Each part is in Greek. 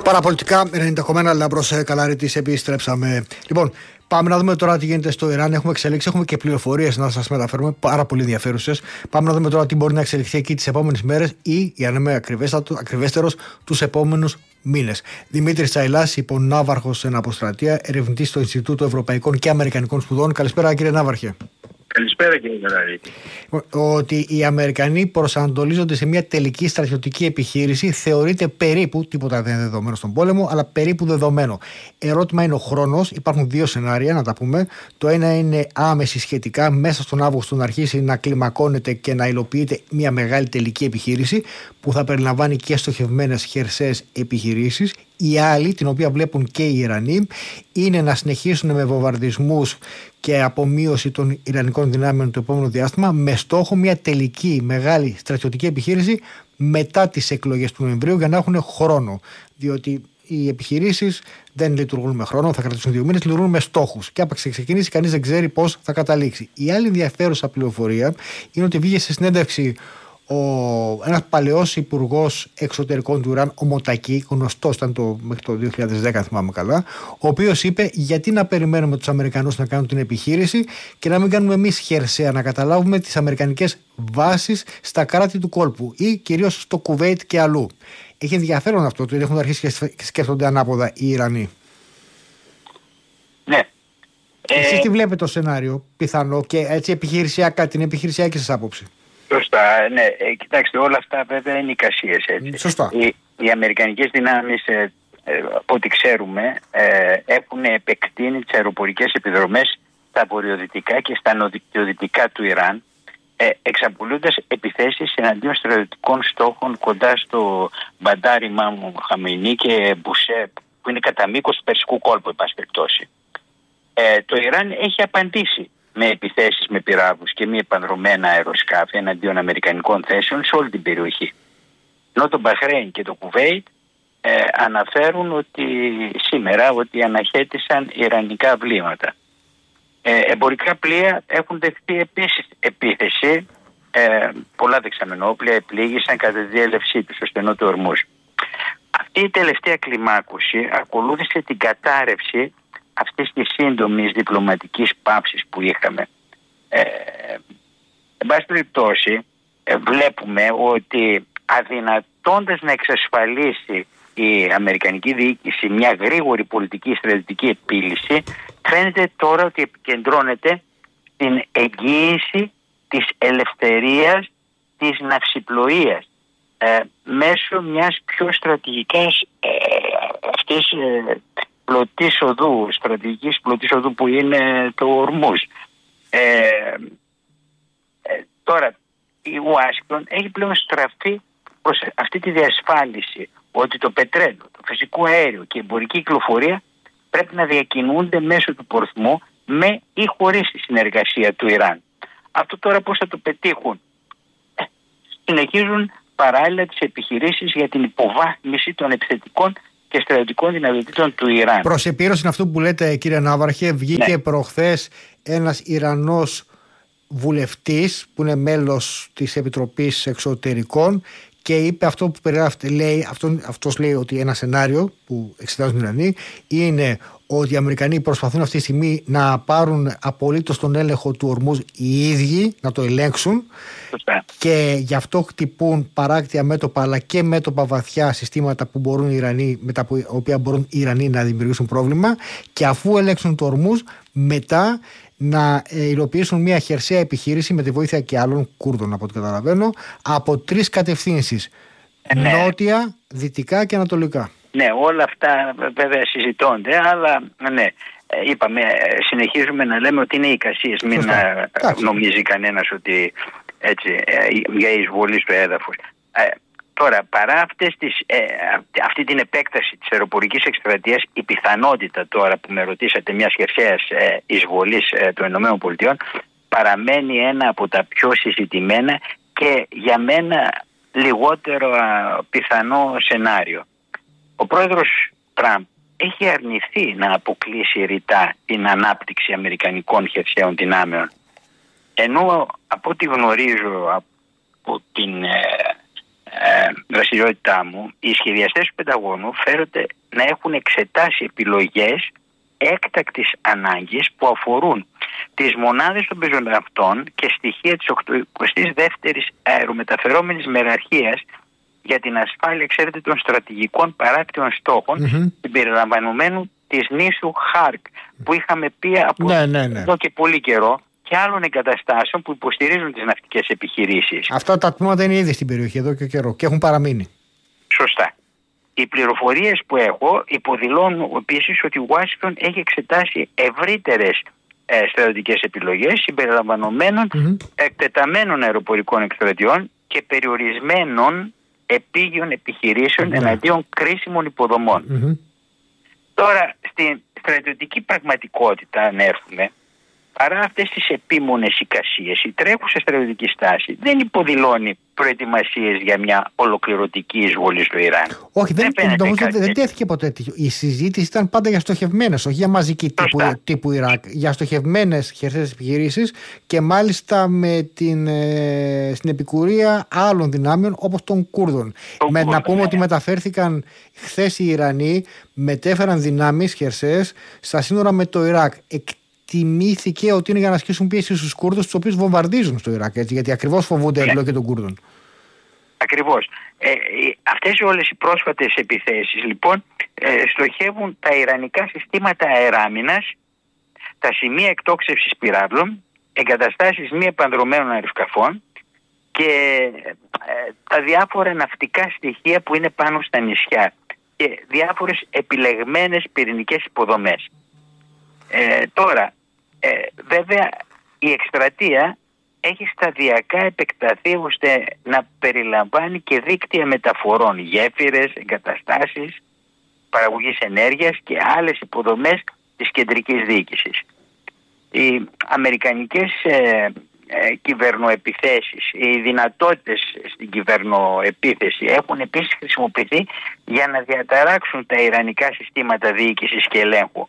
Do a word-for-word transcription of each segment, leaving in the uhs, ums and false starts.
Παραπολιτικά ενενήντα κόμμα ένα Λάμπρος Καλαρίτης, επιστρέψαμε. Λοιπόν, πάμε να δούμε τώρα τι γίνεται στο Ιράν. Έχουμε εξελίξει, έχουμε και πληροφορίες να σας μεταφέρουμε, πάρα πολύ ενδιαφέρουσες. Πάμε να δούμε τώρα τι μπορεί να εξελιχθεί εκεί τις επόμενες μέρες ή, για να είμαι ακριβέστερος, τους επόμενους μήνες. Δημήτρης Τσαϊλάς, υπονάβαρχος εν αποστρατεία, ερευνητής στο Ινστιτούτο Ευρωπαϊκών και Αμερικανικών Σπουδών. Καλησπέρα, κύριε Ναύαρχε. Καλησπέρα, κύριε Καλαρίτη. Ότι οι Αμερικανοί προσανατολίζονται σε μια τελική στρατιωτική επιχείρηση θεωρείται περίπου, τίποτα δεν είναι δεδομένο στον πόλεμο, αλλά περίπου δεδομένο. Ερώτημα είναι ο χρόνος. Υπάρχουν δύο σενάρια, να τα πούμε. Το ένα είναι άμεση σχετικά, μέσα στον Αύγουστο να αρχίσει να κλιμακώνεται και να υλοποιείται μια μεγάλη τελική επιχείρηση που θα περιλαμβάνει και στοχευμένες χερσαίες επιχειρήσεις. Η άλλη, την οποία βλέπουν και οι Ιρανοί, είναι να συνεχίσουν με βομβαρδισμούς και απομείωση των Ιρανικών δυνάμεων το επόμενο διάστημα, με στόχο μια τελική μεγάλη στρατιωτική επιχείρηση μετά τις εκλογές του Νοεμβρίου, για να έχουν χρόνο. Διότι οι επιχειρήσεις δεν λειτουργούν με χρόνο, θα κρατήσουν δύο μήνες, λειτουργούν με στόχους. Και άπαξ ξεκινήσει, κανείς δεν ξέρει πώς θα καταλήξει. Η άλλη ενδιαφέρουσα πληροφορία είναι ότι βγήκε σε συνέντευξη ο, ένας παλαιός υπουργός εξωτερικών του Ιράν, ο Μοτακί, γνωστός ήταν το, μέχρι το δύο χιλιάδες δέκα, θυμάμαι καλά, ο οποίος είπε γιατί να περιμένουμε τους Αμερικανούς να κάνουν την επιχείρηση και να μην κάνουμε εμείς χερσαία, να καταλάβουμε τις αμερικανικές βάσεις στα κράτη του κόλπου ή κυρίως στο Κουβέιτ και αλλού. Έχει ενδιαφέρον αυτό, ότι έχουν αρχίσει και σκέφτονται ανάποδα οι Ιρανοί. Ναι. Εσείς ε... τι βλέπετε το σενάριο πιθανό και έτσι επιχειρησιακά, την επιχειρησιακή σας άποψη? Σωστά, ναι. Ε, κοιτάξτε, όλα αυτά βέβαια είναι εικασίες, έτσι. Σωστά. Οι, οι αμερικανικές δυνάμεις, ε, ε, από ό,τι ξέρουμε, ε, έχουν επεκτείνει τις αεροπορικές επιδρομές στα βορειοδυτικά και στα νοτιοδυτικά του Ιράν, ε, εξαπολύοντας επιθέσεις εναντίον στρατιωτικών στόχων κοντά στο Μπαντάρ Ιμάμ Χαμεϊνί και Μπουσέ, που είναι κατά μήκος του Περσικού κόλπου, εν πάση περιπτώσει. Ε, το Ιράν έχει απαντήσει με επιθέσεις με πυράβλους και μη επανδρομένα αεροσκάφη εναντίον αμερικανικών θέσεων σε όλη την περιοχή. Ενώ το Μπαχρέιν και το Κουβέιτ ε, αναφέρουν ότι σήμερα ότι αναχέτησαν ιρανικά βλήματα. Ε, εμπορικά πλοία έχουν δεχτεί επίσης επίθεση. Ε, πολλά δεξαμενόπλια επλήγησαν κατά τη διέλευσή του στο στενό του Ορμούζ. Αυτή η τελευταία κλιμάκωση ακολούθησε την κατάρρευση αυτής της σύντομης διπλωματικής πάυσης που είχαμε. Ε, εν πάση περιπτώσει, ε, βλέπουμε ότι αδυνατώντας να εξασφαλίσει η αμερικανική διοίκηση μια γρήγορη πολιτική στρατιωτική επίλυση, φαίνεται τώρα ότι επικεντρώνεται στην εγγύηση της ελευθερίας της ναυσιπλοείας ε, μέσω μιας πιο στρατηγικής ε, αυτής ε, πλωτής οδού, στρατηγικής πλωτής οδού που είναι το Ορμούζ. Ε, ε, τώρα η Ουάσιγκτον έχει πλέον στραφεί προς αυτή τη διασφάλιση ότι το πετρέλαιο, το φυσικό αέριο και η εμπορική κυκλοφορία πρέπει να διακινούνται μέσω του πορθμού με ή χωρίς τη συνεργασία του Ιράν. Αυτό τώρα πώς θα το πετύχουν? Ε, συνεχίζουν παράλληλα τις επιχειρήσεις για την υποβάθμιση των επιθετικών και στρατιωτικών δυνατοτήτων του Ιράν. Προς επίρρωση αυτό που λέτε, κύριε Ναύαρχε, βγήκε ναι. προχθές ένας Ιρανός βουλευτής που είναι μέλος της Επιτροπής Εξωτερικών και είπε αυτό που περιγράφεται, λέει, αυτό, αυτός λέει ότι ένα σενάριο που εξετάζουν οι Ιρανοί είναι ότι οι Αμερικανοί προσπαθούν αυτή τη στιγμή να πάρουν απολύτως τον έλεγχο του Ορμούζ οι ίδιοι, να το ελέγξουν. Σωστά. Και γι' αυτό χτυπούν παράκτια μέτωπα αλλά και μέτωπα βαθιά συστήματα που μπορούν οι Ιρανοί, με τα οποία μπορούν οι Ιρανοί να δημιουργήσουν πρόβλημα, και αφού ελέγξουν το Ορμούζ μετά να υλοποιήσουν μια χερσαία επιχείρηση με τη βοήθεια και άλλων Κούρδων, από ό,τι καταλαβαίνω, από τρεις κατευθύνσεις. Ε, ναι. Νότια, δυτικά και ανατολικά. Ναι, όλα αυτά βέβαια συζητώνται, αλλά ναι, είπαμε, συνεχίζουμε να λέμε ότι είναι εικασίες. Μην Σωστά. νομίζει κανένας ότι έτσι, για εισβολή στο έδαφος. Ε, τώρα, παρά αυτές τις, ε, αυτή την επέκταση της αεροπορικής εκστρατείας, η πιθανότητα τώρα που με ρωτήσατε μιας χερσαίας ε, εισβολής ε, των ΗΠΑ παραμένει ένα από τα πιο συζητημένα και για μένα λιγότερο α, πιθανό σενάριο. Ο πρόεδρος Τραμπ έχει αρνηθεί να αποκλείσει ρητά την ανάπτυξη αμερικανικών χερσαίων δυνάμεων. Ενώ από ό,τι γνωρίζω από την ε, ε, δραστηριότητά μου, οι σχεδιαστές του Πενταγώνου φέρονται να έχουν εξετάσει επιλογές έκτακτης ανάγκης που αφορούν τις μονάδες των πεζοναυτών και στοιχεία της ογδοηκοστής δεύτερης αερομεταφερόμενης μεραρχίας για την ασφάλεια, ξέρετε, των στρατηγικών παράκτιων στόχων, mm-hmm. συμπεριλαμβανομένου της νήσου Χάρκ, που είχαμε πει από ναι, ναι, ναι. εδώ και πολύ καιρό, και άλλων εγκαταστάσεων που υποστηρίζουν τις ναυτικές επιχειρήσεις. Αυτά τα τμήματα είναι ήδη στην περιοχή εδώ και καιρό και έχουν παραμείνει. Σωστά. Οι πληροφορίες που έχω υποδηλώνουν επίσης ότι η Ουάσιγκτον έχει εξετάσει ευρύτερες ε, στρατιωτικές επιλογές συμπεριλαμβανομένων mm-hmm. εκτεταμένων αεροπορικών εκστρατιών και περιορισμένων επίγειων επιχειρήσεων mm-hmm. εναντίον κρίσιμων υποδομών. Mm-hmm. Τώρα, στην στρατιωτική πραγματικότητα, αν έρθουμε, παρά αυτές τις επίμονες εικασίες, η τρέχουσα στρατιωτική στάση δεν υποδηλώνει προετοιμασίες για μια ολοκληρωτική εισβολή στο Ιράν. Όχι, δεν, δεν, δεν, δεν τέθηκε ποτέ. Η συζήτηση ήταν πάντα για στοχευμένες, όχι για μαζική τύπου, τύπου Ιράκ. Για στοχευμένες χερσαίες επιχειρήσεις και μάλιστα με την, ε, στην επικουρία άλλων δυνάμεων όπως των Κούρδων. Με, να πούμε ναι. ότι μεταφέρθηκαν χθες οι Ιρανοί, μετέφεραν δυνάμεις χερσαίες στα σύνορα με το Ιράκ. Τιμήθηκε ότι είναι για να ασκήσουν πίεση στους Κούρδους, τους οποίους βομβαρδίζουν στο Ιράκ, έτσι, γιατί ακριβώς φοβούνται yeah. και των Κούρδων. Ακριβώς. Ε, αυτές όλες οι πρόσφατες επιθέσεις λοιπόν ε, στοχεύουν τα ιρανικά συστήματα αεράμινας, τα σημεία εκτόξευσης πυράβλων, εγκαταστάσεις μη επανδρωμένων αεροσκαφών και ε, τα διάφορα ναυτικά στοιχεία που είναι πάνω στα νησιά και διάφορες επιλεγμένες πυρηνικές υποδομές. Ε, τώρα, ε, βέβαια η εκστρατεία έχει σταδιακά επεκταθεί ώστε να περιλαμβάνει και δίκτυα μεταφορών, γέφυρες, εγκαταστάσεις, παραγωγής ενέργειας και άλλες υποδομές της κεντρικής διοίκησης. Οι αμερικανικές ε, ε, κυβερνοεπιθέσεις, οι δυνατότητες στην κυβερνοεπίθεση έχουν επίσης χρησιμοποιηθεί για να διαταράξουν τα ιρανικά συστήματα διοίκησης και ελέγχου.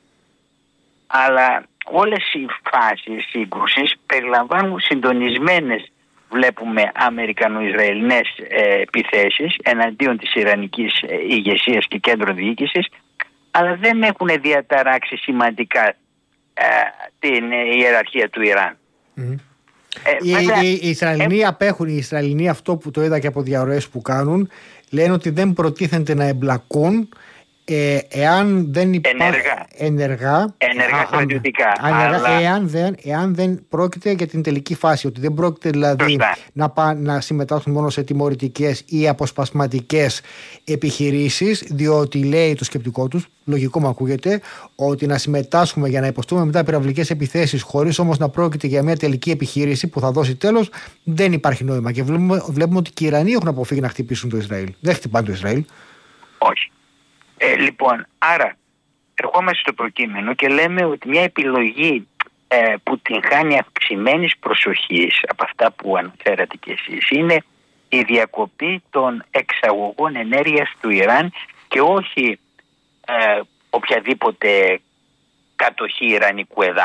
Αλλά όλες οι φάσεις σύγκρουσης περιλαμβάνουν συντονισμένες, βλέπουμε, αμερικανο-ισραηλινές ε, επιθέσεις εναντίον της ιρανικής ε, ηγεσίας και κέντρων διοίκησης, αλλά δεν έχουν διαταράξει σημαντικά ε, την ε, ιεραρχία του Ιράν. Mm. Ε, οι, βέβαια, οι, οι Ισραηλινοί ε, απέχουν, οι Ισραηλινοί, αυτό που το είδα και από διαρροές που κάνουν, λένε ότι δεν προτίθενται να εμπλακούν Ε, εάν δεν υπάρχουν ενεργά, ενεργά, ενεργά στρατιωτικά, αλλά... εάν, δεν, εάν δεν πρόκειται για την τελική φάση, ότι δεν πρόκειται δηλαδή να, πά, να συμμετάσχουν μόνο σε τιμωρητικές ή αποσπασματικές επιχειρήσεις, διότι λέει το σκεπτικό τους, λογικό μου ακούγεται, ότι να συμμετάσχουμε για να υποστούμε μετά πυραυλικές επιθέσεις χωρίς όμως να πρόκειται για μια τελική επιχείρηση που θα δώσει τέλος, δεν υπάρχει νόημα. Και βλέπουμε, βλέπουμε ότι και οι Ιρανοί έχουν αποφύγει να χτυπήσουν το Ισραήλ. Δεν χτυπάνε το Ισραήλ. Όχι. Ε, λοιπόν, άρα ερχόμαστε στο προκείμενο και λέμε ότι μια επιλογή ε, που την χάνει αυξημένης προσοχής από αυτά που αναφέρατε κι εσείς είναι η διακοπή των εξαγωγών ενέργειας του Ιράν και όχι ε, οποιαδήποτε κατοχή ιρανικού εδάφους.